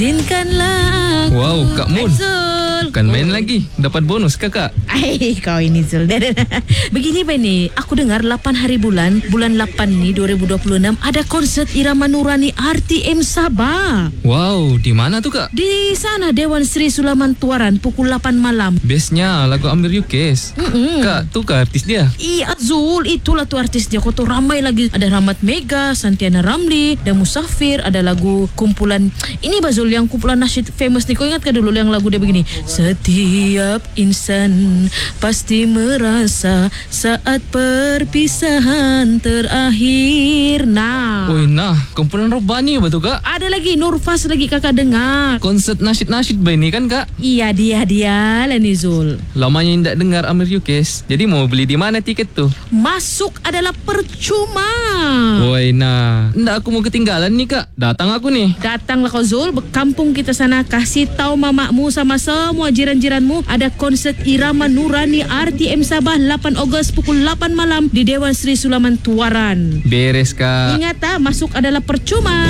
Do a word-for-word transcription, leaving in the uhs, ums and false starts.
Dinkanlah aku. Wow, Kak Mun. Zul. Kan main lagi. Dapat bonus kakak. Ay, kau ini Zul. Begini Bani, aku dengar lapan hari bulan, bulan lapan ni dua ribu dua puluh enam ada konsert Irama Nurani R T M Sabah. Wow, di mana tuh kak? Di sana Dewan Sri Sulaman Tuaran pukul lapan malam. Bestnya lagu Amir Yukes. Mm-mm. Kak, tuh kak artis dia. Iya Zul, itulah tuh artis dia. Kau tuh ramai lagi. Ada Rahmat Mega, Santiana Ramli, dan Musafir. Ada lagu kumpulan. Ini Bazul yang kumpulan nasyid famous nih. Kau ingat kan dulu yang lagu dia begini? Setiap insan pasti merasa saat perpisahan terakhir. Nah. Oi, nah, kumpulan Robani betul kak? Ada lagi Nurfas lagi kakak dengar. Konsert nasyid-nasyid ba ini kan kak? Iya dia dia lah nih Zul. Lamanya tidak dengar Amir Yukes. Jadi mau beli di mana tiket tuh? Masuk adalah percuma. Oi, nah, ndak aku mau ketinggalan nih kak. Datang aku nih. Datanglah kau Zul, kampung kita sana, kasih tahu mamamu sama semua jiran-jiranmu ada konsert Irama Nurani R T M Sabah lapan Ogos pukul lapan malam di Dewan Sri Sulaman Tuaran. Beres kak. Ingat ah, masuk adalah percuma.